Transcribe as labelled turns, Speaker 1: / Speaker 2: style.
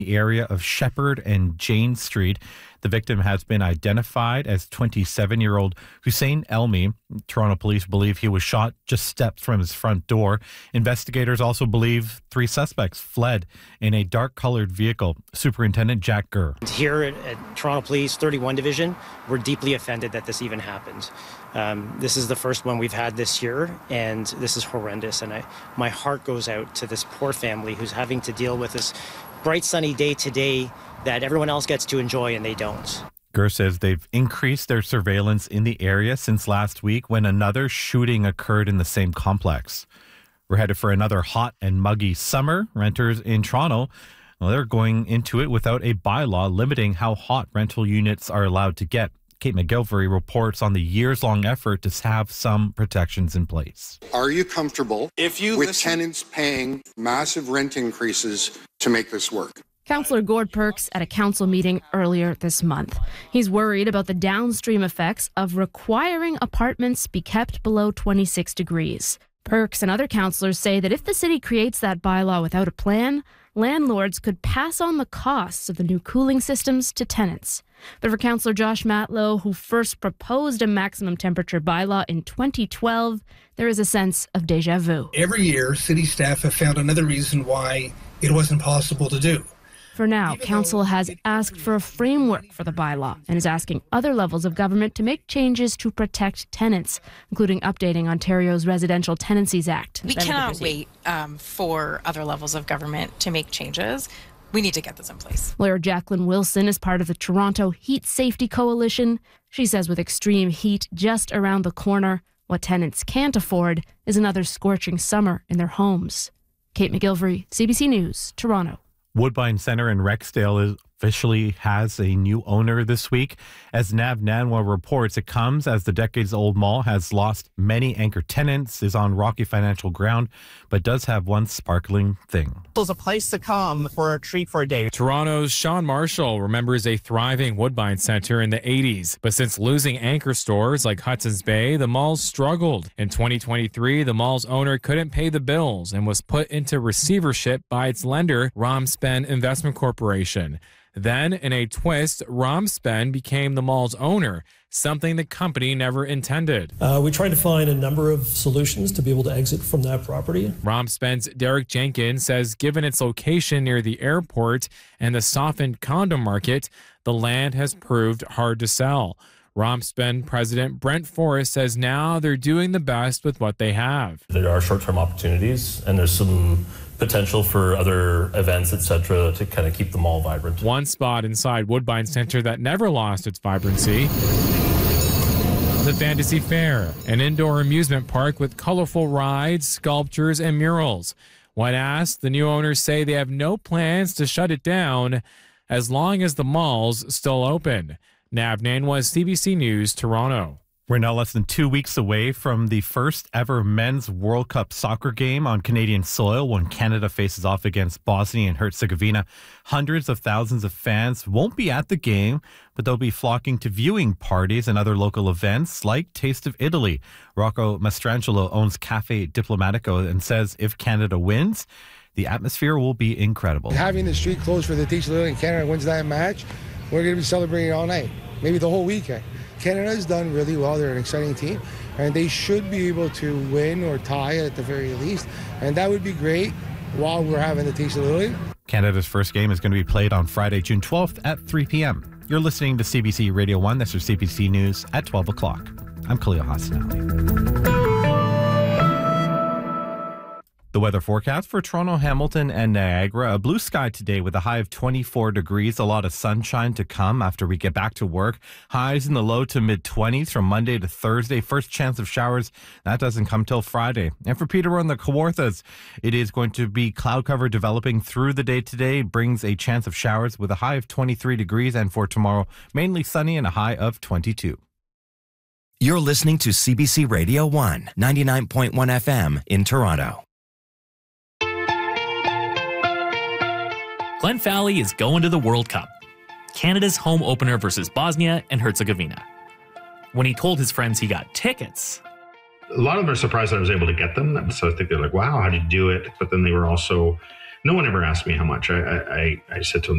Speaker 1: the area of Shepherd and Jane Street. The victim has been identified as 27-year-old Hussein Elmi. Toronto police believe he was shot just steps from his front door. Investigators also believe 3 suspects fled in a dark-colored vehicle. Superintendent Jack Gurr.
Speaker 2: Here at Toronto Police 31 Division, we're deeply offended that this even happened. This is the first one we've had this year, and this is horrendous. And my heart goes out to this poor family who's having to deal with this bright, sunny day today that everyone else gets to enjoy and they don't.
Speaker 1: Gurr says they've increased their surveillance in the area since last week when another shooting occurred in the same complex. We're headed for another hot and muggy summer. Renters in Toronto, well, they're going into it without a bylaw limiting how hot rental units are allowed to get. Kate McGilvery reports on the years-long effort to have some protections in place.
Speaker 3: Are you comfortable with tenants paying massive rent increases to make this work?
Speaker 4: Councillor Gord Perks at a council meeting earlier this month. He's worried about the downstream effects of requiring apartments be kept below 26 degrees. Perks and other councillors say that if the city creates that bylaw without a plan, landlords could pass on the costs of the new cooling systems to tenants. But for Councillor Josh Matlow, who first proposed a maximum temperature bylaw in 2012, there is a sense of déjà vu.
Speaker 5: Every year, city staff have found another reason why it wasn't possible to do.
Speaker 4: For now, Council has asked for a framework for the bylaw and is asking other levels of government to make changes to protect tenants, including updating Ontario's Residential Tenancies Act.
Speaker 6: We cannot wait for other levels of government to make changes. We need to get this in place.
Speaker 4: Lawyer Jacqueline Wilson is part of the Toronto Heat Safety Coalition. She says with extreme heat just around the corner, what tenants can't afford is another scorching summer in their homes. Kate McGilvery, CBC News, Toronto.
Speaker 1: Woodbine Centre in Rexdale officially has a new owner this week. As Nav Nanwa reports, it comes as the decades-old mall has lost many anchor tenants, is on rocky financial ground, but does have one sparkling thing.
Speaker 7: It's a place to come for a treat for a day.
Speaker 8: Toronto's Sean Marshall remembers a thriving Woodbine Centre in the 80s, but since losing anchor stores like Hudson's Bay, the mall struggled. In 2023, the mall's owner couldn't pay the bills and was put into receivership by its lender, Romspen Investment Corporation. Then, in a twist, Romspen became the mall's owner, something the company never intended.
Speaker 9: We tried to find a number of solutions to be able to exit from that property.
Speaker 8: Romspen's Derek Jenkins says given its location near the airport and the softened condo market, the land has proved hard to sell. Romspen President Brent Forrest says now they're doing the best with what they have.
Speaker 10: There are short-term opportunities, and there's some potential for other events, etc., to kind of keep the mall vibrant.
Speaker 8: One spot inside Woodbine Centre that never lost its vibrancy: the Fantasy Fair, an indoor amusement park with colorful rides, sculptures, and murals. When asked, the new owners say they have no plans to shut it down as long as the mall's still open. Nav Nanwa, CBC News, Toronto.
Speaker 1: We're now less than 2 weeks away from the first ever men's World Cup soccer game on Canadian soil when Canada faces off against Bosnia and Herzegovina. Hundreds of thousands of fans won't be at the game, but they'll be flocking to viewing parties and other local events like Taste of Italy. Rocco Mastrangelo owns Cafe Diplomatico and says if Canada wins, the atmosphere will be incredible.
Speaker 11: Having the street closed for the Taste of Italy and Canada wins that match, we're going to be celebrating all night, maybe the whole weekend. Canada's done really well. They're an exciting team, and they should be able to win or tie at the very least, and that would be great while we're having the Taste of Italy.
Speaker 1: Canada's first game is going to be played on Friday, June 12th at 3 p.m. You're listening to CBC Radio 1. This is CBC News at 12 o'clock. I'm Khalil Hassanali. The weather forecast for Toronto, Hamilton, and Niagara. A blue sky today with a high of 24 degrees. A lot of sunshine to come after we get back to work. Highs in the low to mid-20s from Monday to Thursday. First chance of showers, that doesn't come till Friday. And for Peterborough and the Kawarthas, it is going to be cloud cover developing through the day today. Brings a chance of showers with a high of 23 degrees. And for tomorrow, mainly sunny and a high of 22.
Speaker 12: You're listening to CBC Radio 1, 99.1 FM in Toronto.
Speaker 13: Glenn Fowley is going to the World Cup, Canada's home opener versus Bosnia and Herzegovina. When he told his friends he got tickets,
Speaker 14: a lot of them are surprised that I was able to get them. So I think they're like, wow, how did you do it? But then they were also, no one ever asked me how much. I said to them,